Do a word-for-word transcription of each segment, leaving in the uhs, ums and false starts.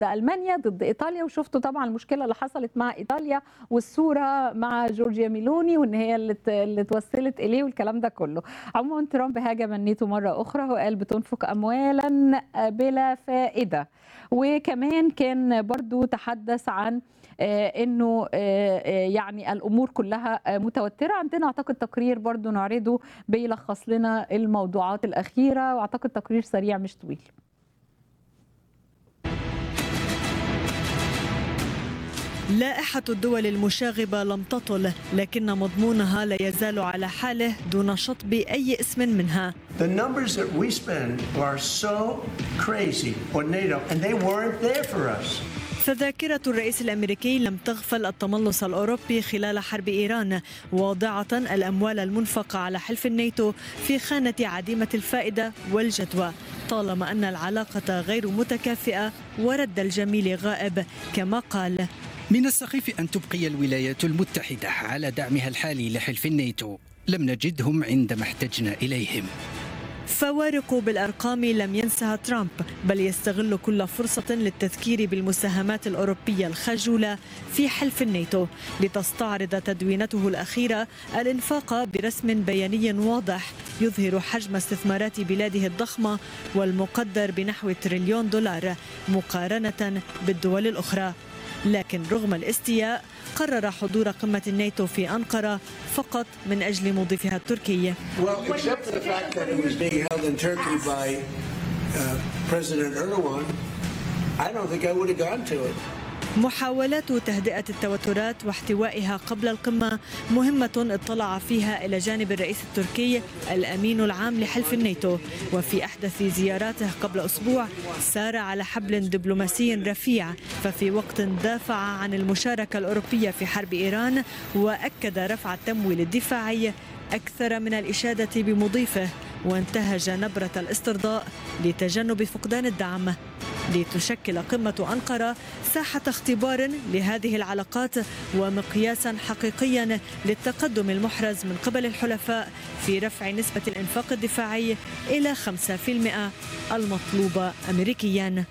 ألمانيا ضد إيطاليا، وشفتوا طبعا المشكلة اللي حصلت مع إيطاليا والصورة مع جورجيا ميلوني وإن هي اللي اللي توسلت إليه والكلام ده كله. عموما ترامب هاجم الناتو مرة أخرى وقال بتنفق أموالا بلا فائدة، وكمان كان برضو تحدث عن انه يعني الامور كلها متوتره. عندنا اعتقد تقرير برضو نعرضه بيلخص لنا الموضوعات الاخيره، واعتقد تقرير سريع مش طويل. لائحة الدول المشاغبة لم تطل، لكن مضمونها لا يزال على حاله دون شطب أي اسم منها. The numbers that we spend are so crazy on NATO and they weren't there for us. فذاكرة الرئيس الأمريكي لم تغفل التملص الأوروبي خلال حرب إيران، واضعة الأموال المنفقة على حلف الناتو في خانة عديمة الفائدة والجدوى، طالما أن العلاقة غير متكافئة ورد الجميل غائب كما قال. من السخيف أن تبقي الولايات المتحدة على دعمها الحالي لحلف الناتو، لم نجدهم عندما احتجنا إليهم. فوارق بالأرقام لم ينسها ترامب، بل يستغل كل فرصة للتذكير بالمساهمات الأوروبية الخجولة في حلف الناتو، لتستعرض تدوينته الأخيرة الإنفاق برسم بياني واضح يظهر حجم استثمارات بلاده الضخمة والمقدر بنحو تريليون دولار مقارنة بالدول الأخرى. لكن رغم الاستياء قرر حضور قمة الناتو في أنقرة فقط من أجل مضيفها التركي. محاولات تهدئة التوترات واحتوائها قبل القمة مهمة اطلع فيها إلى جانب الرئيس التركي الأمين العام لحلف الناتو، وفي أحدث زياراته قبل أسبوع سار على حبل دبلوماسي رفيع، ففي وقت دافع عن المشاركة الأوروبية في حرب إيران وأكد رفع التمويل الدفاعي أكثر من الإشادة بمضيفه، وانتهج نبرة الاسترضاء لتجنب فقدان الدعم، لتشكل قمة أنقرة ساحة اختبار لهذه العلاقات ومقياسا حقيقيا للتقدم المحرز من قبل الحلفاء في رفع نسبة الإنفاق الدفاعي إلى خمسة بالمئة المطلوبة أمريكيا.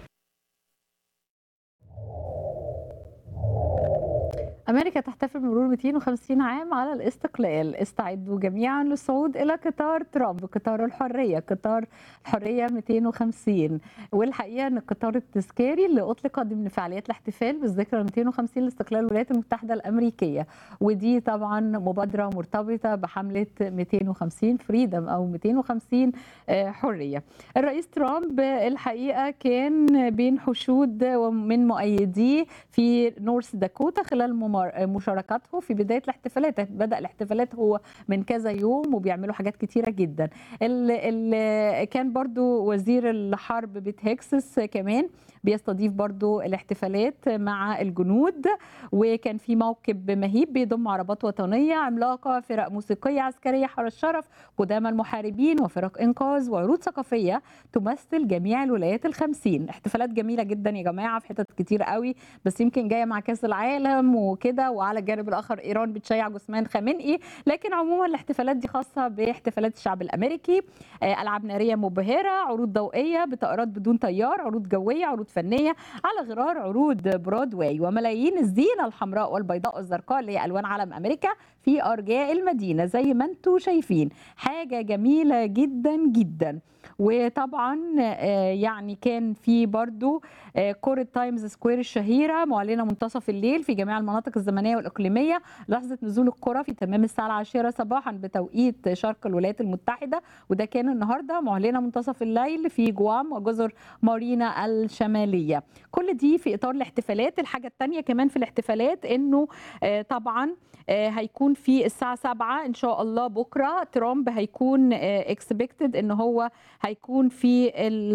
أمريكا تحتفل بمرور مئتين وخمسين عام على الاستقلال. استعدوا جميعا للصعود إلى قطار ترامب، قطار الحرية، قطار الحرية مئتين وخمسين. والحقيقة أن القطار التذكاري اللي أطلق ضمن فعاليات الاحتفال بالذكرى مئتين وخمسين لاستقلال الولايات المتحدة الأمريكية، ودي طبعا مبادرة مرتبطة بحملة مئتين وخمسين فريدم أو مئتين وخمسين حرية. الرئيس ترامب الحقيقة كان بين حشود من مؤيديه في نورث داكوتا خلال مشاركته في بداية الاحتفالات. بدأ الاحتفالات هو من كذا يوم وبيعملوا حاجات كتيرة جدا. اللي كان برضو وزير الحرب بيت هيكسس كمان بيستضيف برضو الاحتفالات مع الجنود، وكان في موكب مهيب بيضم عربات وطنية عملاقة، فرق موسيقية عسكرية حرس الشرف، قدامى المحاربين، وفرق إنقاذ، وعروض ثقافية تمثل جميع الولايات الخمسين. احتفالات جميلة جدا يا جماعة في حتت كتير قوي، بس يمكن جاية مع كأس العالم وكده، وعلى الجانب الآخر إيران بتشيع جثمان خامنئي، لكن عموما الاحتفالات دي خاصة باحتفالات الشعب الأمريكي. ألعاب نارية مبهرة، عروض ضوئية بطائرات بدون طيار، عروض جوية، عروض فنية على غرار عروض برودواي، وملايين الزينة الحمراء والبيضاء والزرقاء اللي هي ألوان علم أمريكا في أرجاء المدينة زي ما انتم شايفين. حاجة جميلة جدا جدا. وطبعا يعني كان في برضو كرة تايمز سكوير الشهيرة معلنة منتصف الليل في جميع المناطق الزمنية والإقليمية لحظة نزول الكرة في تمام الساعة العاشرة صباحا بتوقيت شرق الولايات المتحدة، وده كان النهاردة معلنة منتصف الليل في جوام وجزر مارينا الشمالية. كل دي في إطار الاحتفالات. الحاجة التانية كمان في الاحتفالات إنه طبعا هيكون في الساعة سبعة إن شاء الله بكرة ترامب هيكون اكسبكتد إن هو هيكون في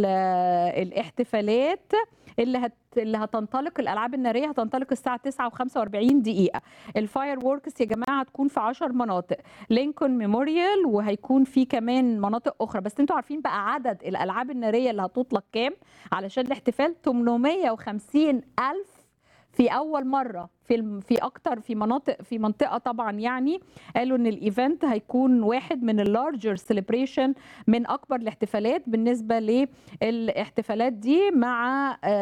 الاحتفالات اللي هت اللي هتنطلق. الالعاب الناريه هتنطلق الساعه تسعة وخمسة وأربعين دقيقه. الفاير ووركس يا جماعه هتكون في عشر مناطق، لينكولن ميموريال، وهيكون في كمان مناطق اخرى. بس انتوا عارفين بقى عدد الالعاب الناريه اللي هتطلق كام علشان الاحتفال؟ ثمانمئة وخمسين ألف في اول مره في في اكتر في مناطق في منطقه طبعا. يعني قالوا ان الايفنت هيكون واحد من اللارجر سيلبريشن من اكبر الاحتفالات بالنسبه للاحتفالات دي مع